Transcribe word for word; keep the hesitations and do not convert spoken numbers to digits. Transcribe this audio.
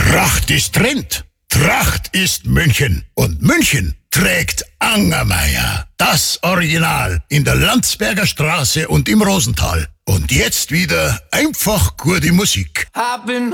Tracht ist Trend. Tracht ist München. Und München trägt Angermeier. Das Original in der Landsberger Straße und im Rosental. Und jetzt wieder einfach gute Musik. I've been